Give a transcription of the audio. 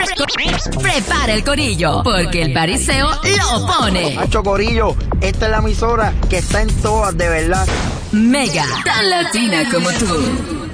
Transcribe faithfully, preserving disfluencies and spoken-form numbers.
Prepara el corillo, porque el bariseo lo pone. Hacho Corillo, esta es la emisora que está en todas, de verdad. Mega, tan latina como tú.